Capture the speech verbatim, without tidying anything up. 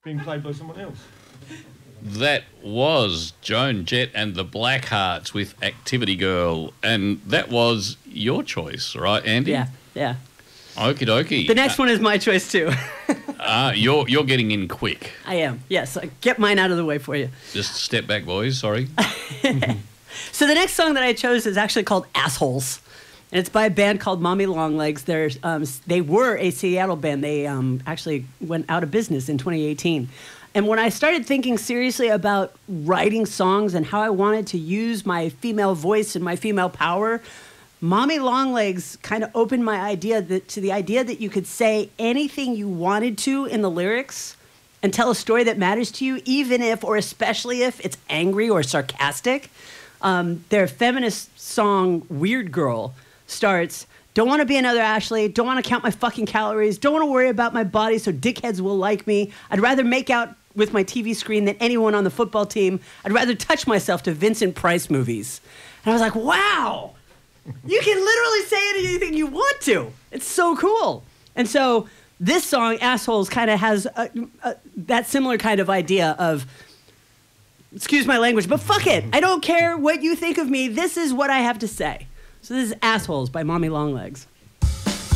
being played by someone else. That was Joan Jett and the Blackhearts with Activity Girl. And that was your choice, right, Andy? Yeah, yeah. Okie dokie. The next uh, one is my choice, too. uh, you're, you're getting in quick. I am, yes. Get mine out of the way for you. Just step back, boys. Sorry. So the next song that I chose is actually called Assholes. And it's by a band called Mommy Longlegs. They're, um, they were a Seattle band. They um, actually went out of business in twenty eighteen. And when I started thinking seriously about writing songs and how I wanted to use my female voice and my female power, Mommy Longlegs kind of opened my idea that, to the idea that you could say anything you wanted to in the lyrics and tell a story that matters to you, even if, or especially if, it's angry or sarcastic. Um, their feminist song, Weird Girl, starts, don't want to be another Ashley, don't want to count my fucking calories, don't want to worry about my body so dickheads will like me. I'd rather make out with my T V screen than anyone on the football team. I'd rather touch myself to Vincent Price movies. And I was like, wow, you can literally say anything you want to. It's so cool. And so this song, Assholes, kind of has a, a, that similar kind of idea of, excuse my language, but fuck it. I don't care what you think of me. This is what I have to say. So this is Assholes by Mommy Longlegs.